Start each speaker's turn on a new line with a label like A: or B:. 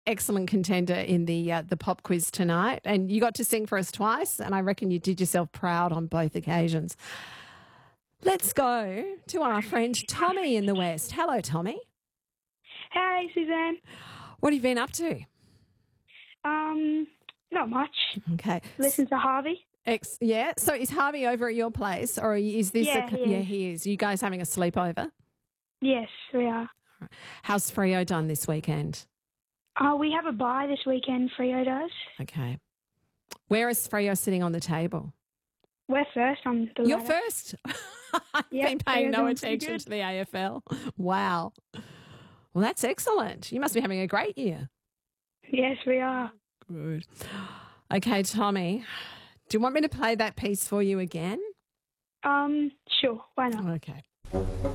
A: excellent contender in the pop quiz tonight, and you got to sing for us twice, and I reckon you did yourself proud on both occasions. Let's go to our friend Tommy in the West. Hello, Tommy.
B: Hey, Suzanne.
A: What have you been up to?
B: Not much.
A: Okay.
B: Listen to Harvey.
A: Yeah. So is Harvey over at your place, or is this?
B: Yeah, he is.
A: Yeah, he is. Are you guys having a sleepover?
B: Yes, we are.
A: How's Freo done this weekend?
B: We have a bye this weekend, Freo does.
A: Okay. Where is Freo sitting on the table?
B: We're first on the
A: You're
B: ladder.
A: first. I've
B: Yep,
A: been paying
B: Freo's
A: no
B: doing pretty
A: attention
B: good.
A: to the AFL. Wow. Well, that's excellent. You must be having a great year.
B: Yes, we are.
A: Good. Okay, Tommy, do you want me to play that piece for you again?
B: Sure, why not?
A: Okay.